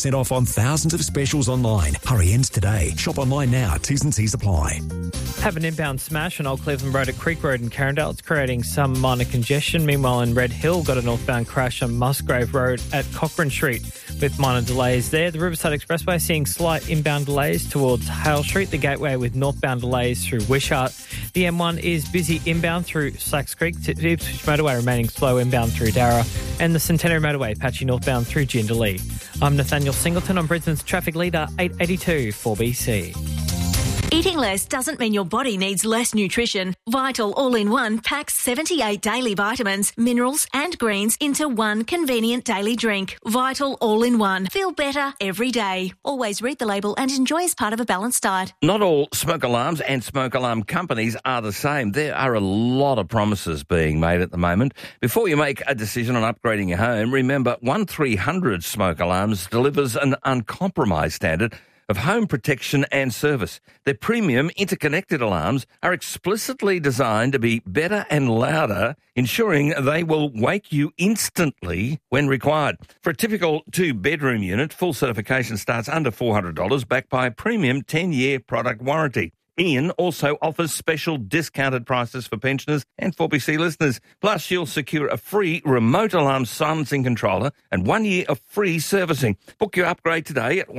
20% off on thousands of specials online. Hurry, ends today. Shop online now. T's and C's apply. Have an inbound smash on Old Cleveland Road at Creek Road in Carindale. It's creating some minor congestion. Meanwhile, in Red Hill, got a northbound crash on Musgrave Road at Cochrane Street with minor delays there. The Riverside Expressway seeing slight inbound delays towards Hale Street. The Gateway with northbound delays through Wishart. The M1 is busy inbound through Slacks Creek. The Ipswich Motorway remaining slow inbound through Darra. And the Centenary Motorway patchy northbound through Jindalee. I'm Nathaniel Singleton on Brisbane's traffic leader, 882 4BC. Eating less doesn't mean your body needs less nutrition. Vital All-in-One packs 78 daily vitamins, minerals and greens into one convenient daily drink. Vital All-in-One. Feel better every day. Always read the label and enjoy as part of a balanced diet. Not all smoke alarms and smoke alarm companies are the same. There are a lot of promises being made at the moment. Before you make a decision on upgrading your home, remember 1300 Smoke Alarms delivers an uncompromised standard of home protection and service. Their premium interconnected alarms are explicitly designed to be better and louder, ensuring they will wake you instantly when required. For a typical 2-bedroom unit, full certification starts under $400, backed by a premium 10-year product warranty. Ian also offers special discounted prices for pensioners and 4BC listeners. Plus, you'll secure a free remote alarm silencing controller and 1 year of free servicing. Book your upgrade today at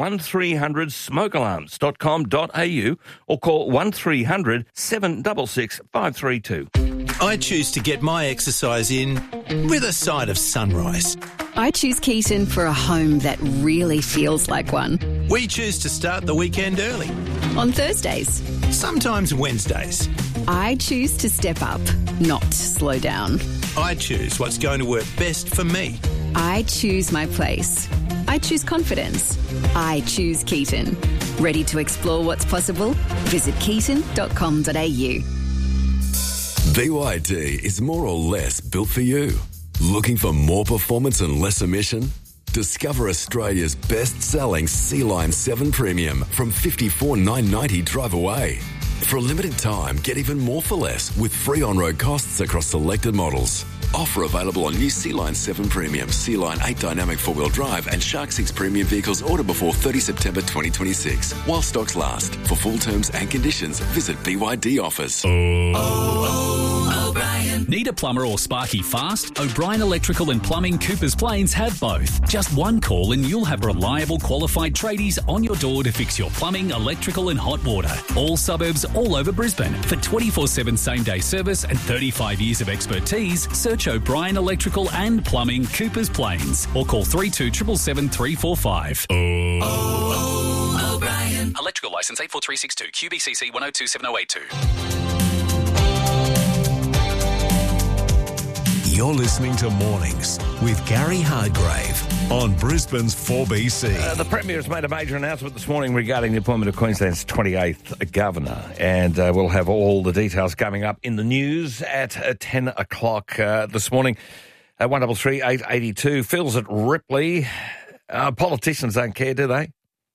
1300smokealarms.com.au or call 1300 766 532. I choose to get my exercise in with a side of sunrise. I choose Keaton for a home that really feels like one. We choose to start the weekend early. On Thursdays. Sometimes Wednesdays. I choose to step up, not slow down. I choose what's going to work best for me. I choose my place. I choose confidence. I choose Keaton. Ready to explore what's possible? Visit keaton.com.au. BYD is more or less built for you. Looking for more performance and less emission? Discover Australia's best-selling Sea-Line 7 Premium from $54,990 drive away. For a limited time, get even more for less with free on-road costs across selected models. Offer available on new Sea-Line 7 Premium, Sea-Line 8 Dynamic 4-wheel drive and Shark 6 Premium vehicles order before 30 September 2026. While stocks last. For full terms and conditions, visit BYD Offers. Need a plumber or sparky fast? O'Brien Electrical and Plumbing Coopers Plains have both. Just one call and you'll have reliable qualified tradies on your door to fix your plumbing, electrical and hot water. All suburbs all over Brisbane. For 24/7 same-day service and 35 years of expertise, search O'Brien Electrical and Plumbing Coopers Plains or call 3277 345. O'Brien. Electrical licence 84362 QBCC 102782. You're listening to Mornings with Gary Hardgrave on Brisbane's 4BC. The Premier has made a major announcement this morning regarding the appointment of Queensland's 28th Governor, and we'll have all the details coming up in the news at 10 o'clock this morning. 133 882 Phil's at Ripley. Politicians don't care, do they?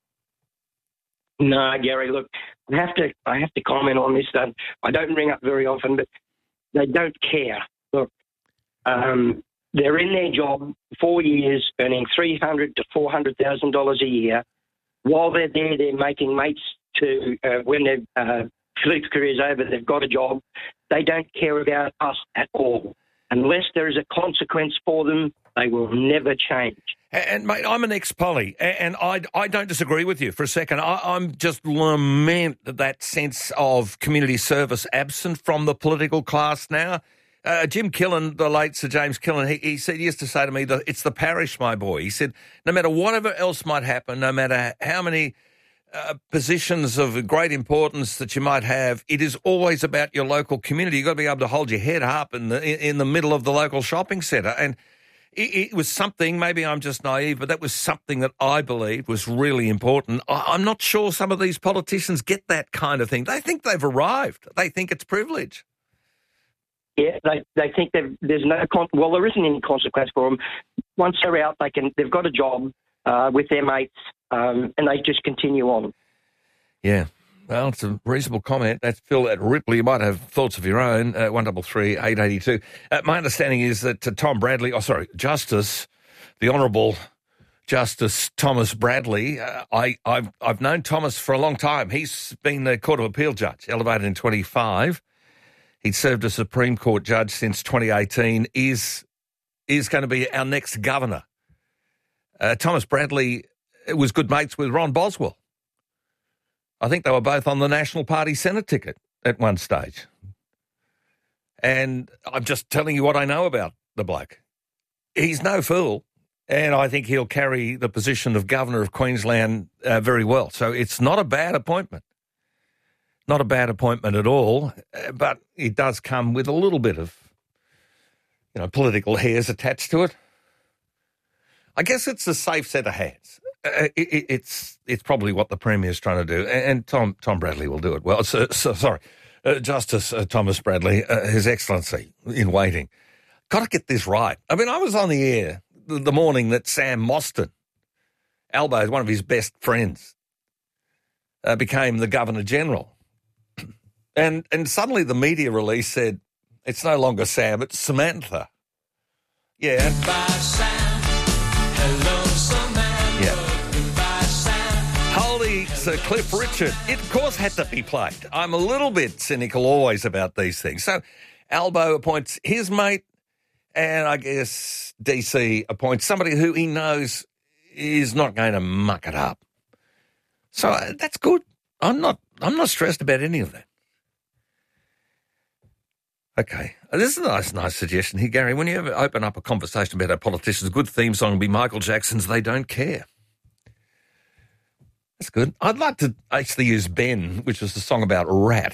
No, Gary, look, I have to comment on this. I don't ring up very often, but they don't care. Look, they're in their job 4 years, earning $300,000 to $400,000 a year. While they're there, they're making mates to when Philippe's career's over, they've got a job. They don't care about us at all. Unless there is a consequence for them, they will never change. And, mate, I'm an ex-poly, and I don't disagree with you for a second. I'm just lament that sense of community service absent from the political class now. Jim Killen, the late Sir James Killen, he used to say to me that it's the parish, my boy. He said, no matter whatever else might happen, no matter how many positions of great importance that you might have, it is always about your local community. You've got to be able to hold your head up in the middle of the local shopping centre. And it was something, maybe I'm just naive, but that was something that I believed was really important. I'm not sure some of these politicians get that kind of thing. They think they've arrived. They think it's privilege. Yeah, they think there's no there isn't any consequence for them. Once they're out, they've got a job with their mates, and they just continue on. Yeah, well, it's a reasonable comment. That's Phil at Ripley. You might have thoughts of your own. 133 882. My understanding is that Justice, the Honourable Justice Thomas Bradley. I've known Thomas for a long time. He's been the Court of Appeal judge, elevated in 25. He'd served as Supreme Court judge since 2018, is going to be our next governor. Thomas Bradley was good mates with Ron Boswell. I think they were both on the National Party Senate ticket at one stage. And I'm just telling you what I know about the bloke. He's no fool, and I think he'll carry the position of Governor of Queensland very well. So it's not a bad appointment. Not a bad appointment at all, but it does come with a little bit of, political hairs attached to it. I guess it's a safe set of hands. It's probably what the Premier's trying to do, and Tom Bradley will do it well. Justice Thomas Bradley, His Excellency in waiting. Got to get this right. I mean, I was on the air the morning that Sam Mostyn, Albo, one of his best friends, became the Governor-General. And suddenly the media release said, it's no longer Sam, it's Samantha. Yeah. Goodbye, Sam. Hello, Samantha. Yeah. Goodbye, Sam. Holy Sir Cliff Richard. It, of course, had to be played. I'm a little bit cynical always about these things. So Albo appoints his mate, and I guess DC appoints somebody who he knows is not going to muck it up. So that's good. I'm not stressed about any of that. Okay. This is a nice suggestion here, Gary. When you ever open up a conversation about our politicians, a good theme song would be Michael Jackson's They Don't Care. That's good. I'd like to actually use Ben, which was the song about Rat.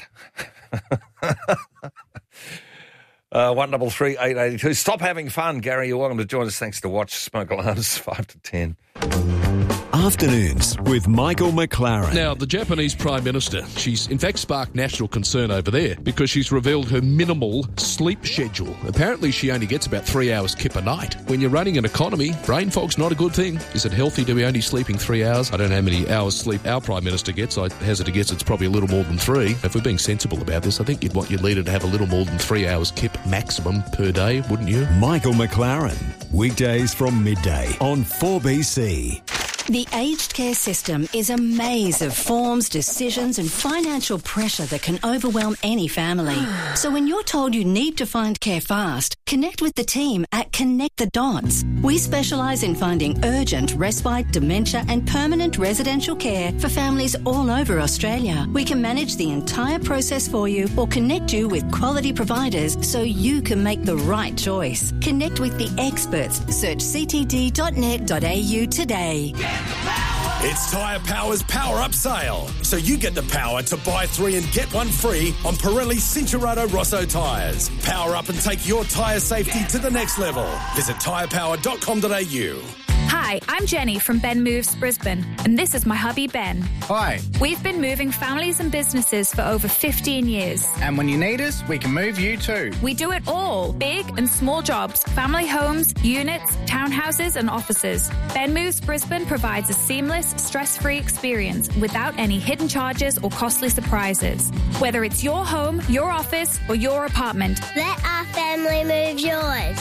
133 882. Stop having fun, Gary. You're welcome to join us. Thanks to Watch Smoke Alarms 5 to 10. Afternoons with Michael McLaren. Now, the Japanese Prime Minister, she's in fact sparked national concern over there because she's revealed her minimal sleep schedule. Apparently, she only gets about 3 hours kip a night. When you're running an economy, brain fog's not a good thing. Is it healthy to be only sleeping 3 hours? I don't know how many hours sleep our Prime Minister gets. I hazard to guess it's probably a little more than 3. If we're being sensible about this, I think you'd want your leader to have a little more than 3 hours kip maximum per day, wouldn't you? Michael McLaren, weekdays from midday on 4BC. The aged care system is a maze of forms, decisions and financial pressure that can overwhelm any family. So when you're told you need to find care fast, connect with the team at Connect the Dots. We specialise in finding urgent, respite, dementia and permanent residential care for families all over Australia. We can manage the entire process for you or connect you with quality providers so you can make the right choice. Connect with the experts. Search ctd.net.au today. It's Tyre Power's Power Up Sale. So you get the power to buy 3 and get 1 free on Pirelli Cincherato Rosso tyres. Power up and take your tyre safety to the next level. Visit tyrepower.com.au. Hi, I'm Jenny from Ben Moves Brisbane, and this is my hubby Ben. Hi. We've been moving families and businesses for over 15 years. And when you need us, we can move you too. We do it all, big and small jobs, family homes, units, townhouses and offices. Ben Moves Brisbane provides a seamless, stress-free experience without any hidden charges or costly surprises. Whether it's your home, your office or your apartment. Let our family move yours.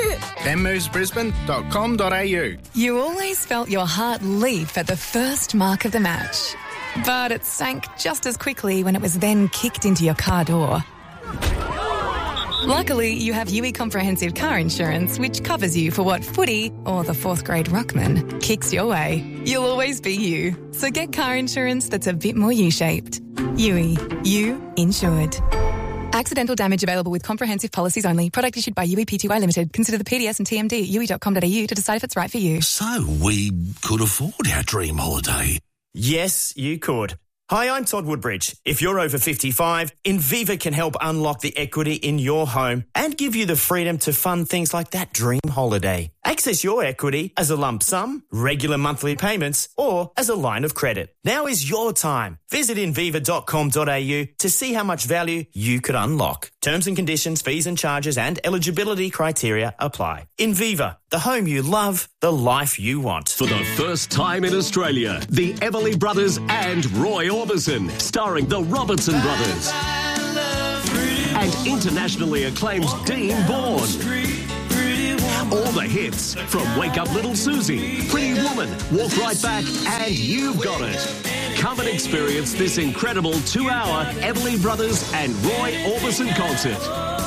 benmovesbrisbane.com.au. You always felt your heart leap at the first mark of the match. But it sank just as quickly when it was then kicked into your car door. Luckily, you have UE Comprehensive Car Insurance, which covers you for what footy, or the 4th grade ruckman, kicks your way. You'll always be you. So get car insurance that's a bit more U-shaped. UE. You insured. Accidental damage available with comprehensive policies only. Product issued by UE Pty Limited. Consider the PDS and TMD at UE.com.au to decide if it's right for you. So we could afford our dream holiday. Yes, you could. Hi, I'm Todd Woodbridge. If you're over 55, Inviva can help unlock the equity in your home and give you the freedom to fund things like that dream holiday. Access your equity as a lump sum, regular monthly payments, or as a line of credit. Now is your time. Visit inviva.com.au to see how much value you could unlock. Terms and conditions, fees and charges and eligibility criteria apply. Inviva, the home you love, the life you want. For the first time in Australia, the Everly Brothers and Roy Orbison, starring the Robertson Brothers. And internationally acclaimed Dean Bourne. All the hits from Wake Up Little Susie, Pretty Woman, Walk Right Back, and You've Got It. Come and experience this incredible 2-hour Everly Brothers and Roy Orbison concert.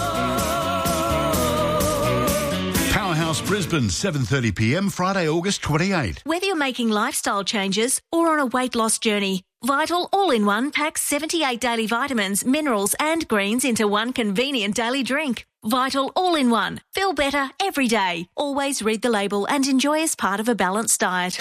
Powerhouse Brisbane, 7:30pm, Friday, August 28. Whether you're making lifestyle changes or on a weight loss journey, Vital All-in-One packs 78 daily vitamins, minerals and greens into one convenient daily drink. Vital All-in-One. Feel better every day. Always read the label and enjoy as part of a balanced diet.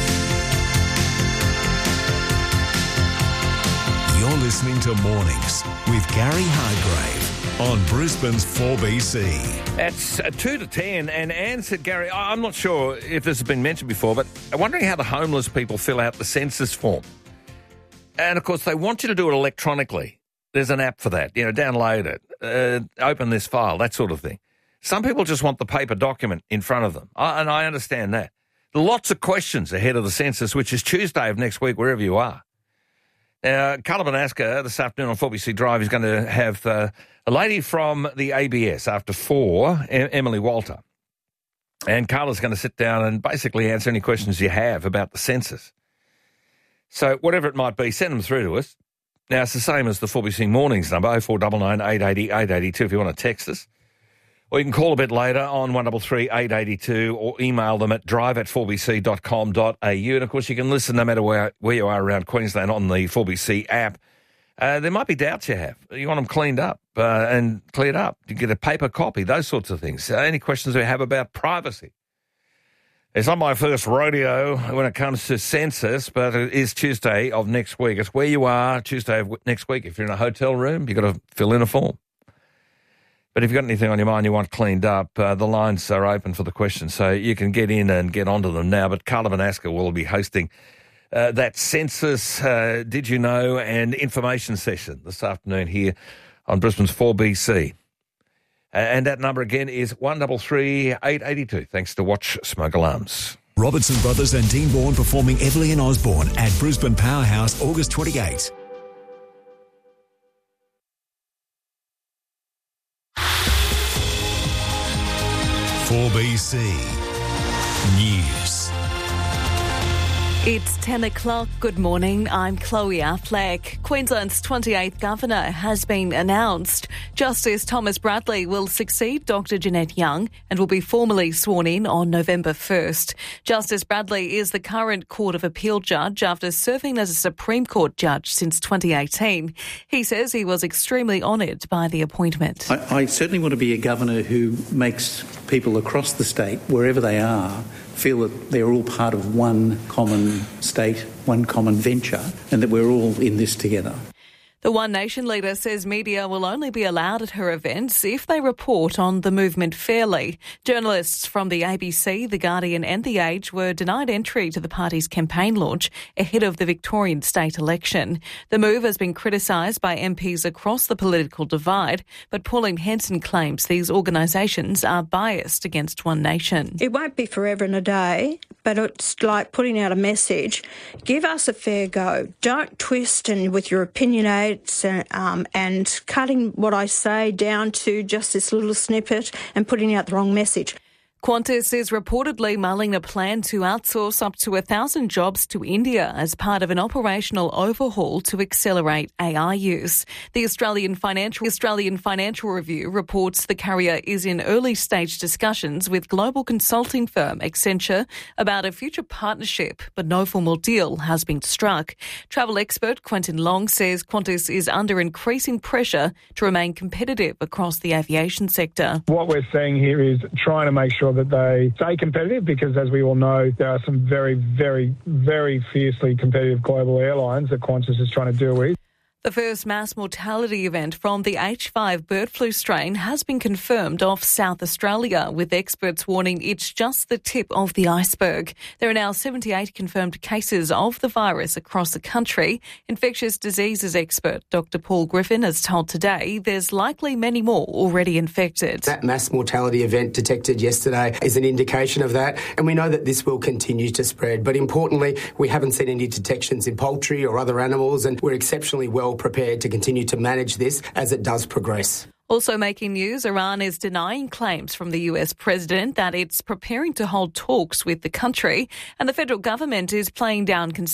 You're listening to Mornings with Gary Hargrave on Brisbane's 4BC. It's 2 to 10, and Anne said, Gary, I'm not sure if this has been mentioned before, but I'm wondering how the homeless people fill out the census form. And, of course, they want you to do it electronically. There's an app for that. Download it, open this file, that sort of thing. Some people just want the paper document in front of them, and I understand that. Lots of questions ahead of the census, which is Tuesday of next week, wherever you are. Now, Carla Banaska this afternoon on 4BC Drive is going to have a lady from the ABS after 4, Emily Walter. And Carla's going to sit down and basically answer any questions you have about the census. So whatever it might be, send them through to us. Now, it's the same as the 4BC Mornings number, 0499 880 882 if you want to text us. Or you can call a bit later on 133 882 or email them at drive@4bc.com.au. And, of course, you can listen no matter where you are around Queensland on the 4BC app. There might be doubts you have. You want them cleaned up and cleared up. You get a paper copy, those sorts of things. Any questions you have about privacy? It's not my first rodeo when it comes to census, but it is Tuesday of next week. It's where you are Tuesday of next week. If you're in a hotel room, you've got to fill in a form. But if you've got anything on your mind you want cleaned up, the lines are open for the questions, so you can get in and get onto them now. But Carla Banaska will be hosting that census Did You Know and information session this afternoon here on Brisbane's 4BC. And that number again is 133 882. Thanks to Watch Smoke Alarms. Robertson Brothers and Dean Bourne performing Everly and Osborne at Brisbane Powerhouse, August 28. (4BC) News. It's 10 o'clock. Good morning. I'm Chloe Affleck. Queensland's 28th Governor has been announced. Justice Thomas Bradley will succeed Dr. Jeanette Young and will be formally sworn in on November 1st. Justice Bradley is the current Court of Appeal judge after serving as a Supreme Court judge since 2018. He says he was extremely honoured by the appointment. I certainly want to be a governor who makes people across the state, wherever they are, feel that they're all part of one common state, one common venture, and that we're all in this together. The One Nation leader says media will only be allowed at her events if they report on the movement fairly. Journalists from the ABC, The Guardian and The Age were denied entry to the party's campaign launch ahead of the Victorian state election. The move has been criticised by MPs across the political divide, but Pauline Hanson claims these organisations are biased against One Nation. It won't be forever and a day, but it's like putting out a message. Give us a fair go. Don't twist and with your opinionated and cutting what I say down to just this little snippet and putting out the wrong message. Qantas is reportedly mulling a plan to outsource up to 1,000 jobs to India as part of an operational overhaul to accelerate AI use. The Australian Financial Review reports the carrier is in early stage discussions with global consulting firm Accenture about a future partnership, but no formal deal has been struck. Travel expert Quentin Long says Qantas is under increasing pressure to remain competitive across the aviation sector. What we're seeing here is trying to make sure that they stay competitive, because as we all know, there are some very, very, very fiercely competitive global airlines that Qantas is trying to deal with. The first mass mortality event from the H5 bird flu strain has been confirmed off South Australia, with experts warning it's just the tip of the iceberg. There are now 78 confirmed cases of the virus across the country. Infectious diseases expert Dr. Paul Griffin has told Today there's likely many more already infected. That mass mortality event detected yesterday is an indication of that, and we know that this will continue to spread. But importantly, we haven't seen any detections in poultry or other animals, and we're exceptionally well prepared to continue to manage this as it does progress. Also making news, Iran is denying claims from the US president that it's preparing to hold talks with the country, and the federal government is playing down concerns